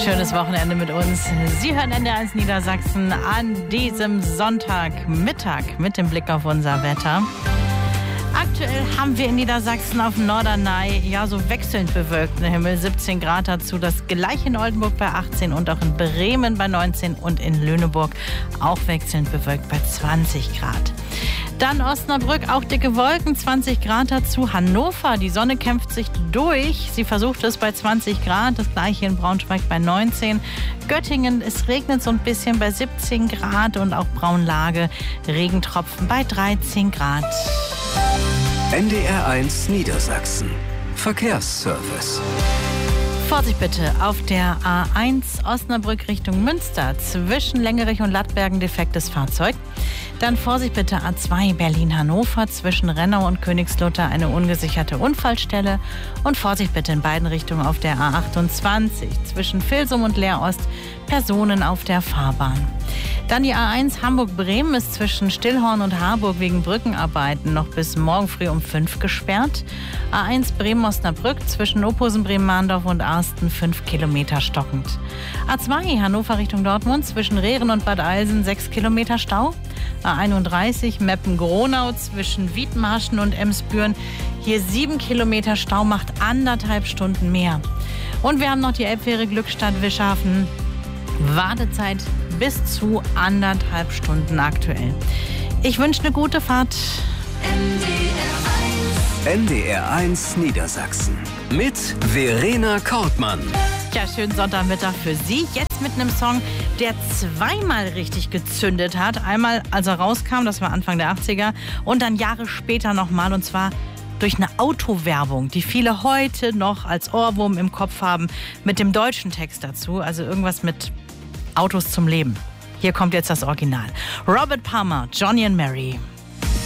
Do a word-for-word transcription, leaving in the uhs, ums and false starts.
Schönes Wochenende mit uns. Sie hören N D R eins Niedersachsen an diesem Sonntagmittag mit dem Blick auf unser Wetter. Aktuell haben wir in Niedersachsen auf dem Norderney ja so wechselnd bewölkten Himmel, siebzehn Grad dazu, das gleiche in Oldenburg bei achtzehn und auch in Bremen bei neunzehn und in Lüneburg auch wechselnd bewölkt bei zwanzig Grad. Dann Osnabrück, auch dicke Wolken, zwanzig Grad dazu. Hannover, die Sonne kämpft sich durch. Sie versucht es bei zwanzig Grad, das gleiche in Braunschweig bei neunzehn. Göttingen, es regnet so ein bisschen bei siebzehn Grad und auch Braunlage, Regentropfen bei dreizehn Grad. N D R eins Niedersachsen. Verkehrsservice. Vorsicht bitte auf der A eins Osnabrück Richtung Münster. Zwischen Längerich und Lattbergen defektes Fahrzeug. Dann Vorsicht bitte A zwei Berlin-Hannover. Zwischen Rennau und Königslutter eine ungesicherte Unfallstelle. Und Vorsicht bitte in beiden Richtungen auf der A achtundzwanzig. Zwischen Vilsum und Leerost Personen auf der Fahrbahn. Dann die A eins Hamburg-Bremen ist zwischen Stillhorn und Harburg wegen Brückenarbeiten noch bis morgen früh um fünf gesperrt. A eins Bremen-Osnabrück zwischen Opposen-Bremen-Mahndorf und Arsten fünf Kilometer stockend. A zwei Hannover Richtung Dortmund zwischen Rehren und Bad Eilsen sechs Kilometer Stau. A einunddreißig Meppen-Gronau zwischen Wiedmarschen und Emsbüren. Hier sieben Kilometer Stau, macht anderthalb Stunden mehr. Und wir haben noch die Elbfähre Glückstadt-Wischhafen. Wartezeit bis zu anderthalb Stunden aktuell. Ich wünsche eine gute Fahrt. N D R eins Niedersachsen mit Verena Kortmann. Ja, schönen Sonntagmittag für Sie. Jetzt mit einem Song, der zweimal richtig gezündet hat. Einmal, als er rauskam, das war Anfang der achtziger, und dann Jahre später nochmal, und zwar durch eine Autowerbung, die viele heute noch als Ohrwurm im Kopf haben, mit dem deutschen Text dazu, also irgendwas mit Autos zum Leben. Hier kommt jetzt das Original. Robert Palmer, Johnny and Mary.